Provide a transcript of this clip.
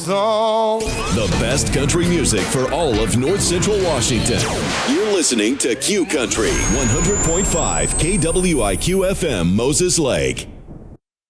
song. The best country music for all of North Central Washington. You're listening to Q Country 100.5 KWIQ FM Moses Lake.